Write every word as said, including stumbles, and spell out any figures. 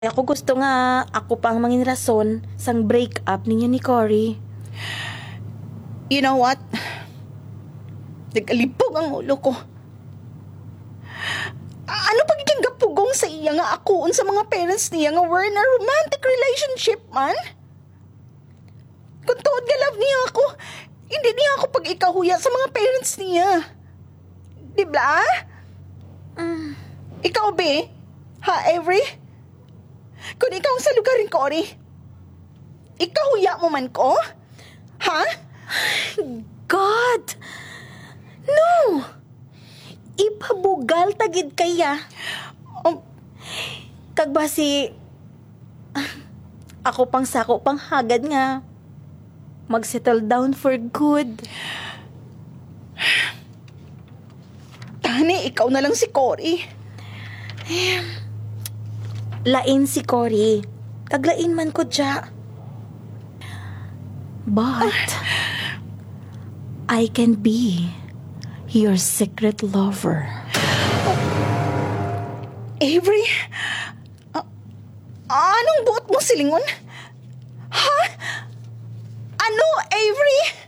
Ako gusto nga ako pang mangin rason sang break up ninyo ni Cory. You know what? Nagkalipog ang ulo ko. A- Ano pagiging gapugong sa iya nga ako sa mga parents niya nga we're in a romantic relationship, man? Kung tuod nga love niya ako, hindi niya ako pag-ikahuya sa mga parents niya. Di ba? Mm. Ikaw, be? Ha, Avery? Kung ikaw sa lugarin ko, Ori, ikahuya mo man ko? Ha? God! No! Ipabugal tagid kaya. Um, Kag basi ako pang sako pang hagad nga mag-settle down for good. Tani, ikaw na lang si Cory. Lain si Cory. Kaglain man ko dya. But I can be your secret lover. Avery? Ah, anong buot mo silingon? Ha? Ano, Avery?